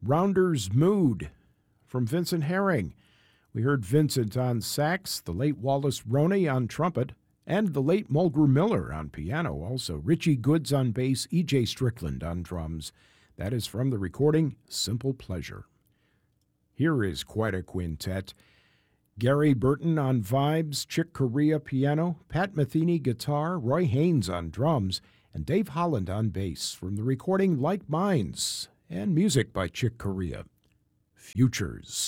Rounder's Mood from Vincent Herring. We heard Vincent on sax, the late Wallace Roney on trumpet, and the late Mulgrew Miller on piano. Also, Richie Goods on bass, E.J. Strickland on drums. That is from the recording Simple Pleasure. Here is quite a quintet. Gary Burton on vibes, Chick Corea piano, Pat Metheny guitar, Roy Haynes on drums, and Dave Holland on bass from the recording Like Minds, and music by Chick Corea. Futures.